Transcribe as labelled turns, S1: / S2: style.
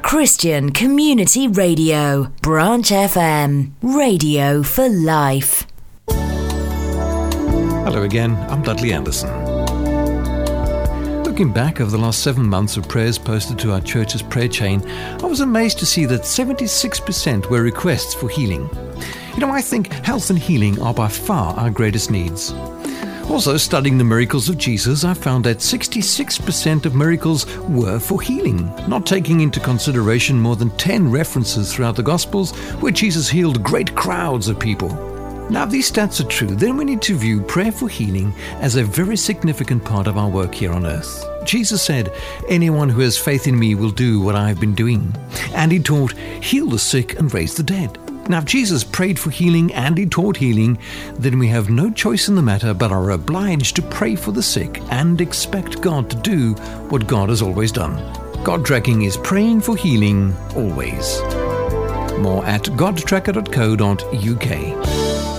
S1: Christian Community Radio, Branch FM, radio for life.
S2: Hello again, I'm Dudley Anderson. Looking back over the last 7 months of prayers posted to our church's prayer chain, I was amazed to see that 76% were requests for healing. You know, I think health and healing are by far our greatest needs. Also, studying the miracles of Jesus, I found that 66% of miracles were for healing, not taking into consideration more than 10 references throughout the Gospels where Jesus healed great crowds of people. Now, if these stats are true, then we need to view prayer for healing as a very significant part of our work here on earth. Jesus said, "Anyone who has faith in me will do what I have been doing." And he taught, "Heal the sick and raise the dead." Now, if Jesus prayed for healing and he taught healing, then we have no choice in the matter but are obliged to pray for the sick and expect God to do what God has always done. God Tracking is praying for healing always. More at godtracker.co.uk.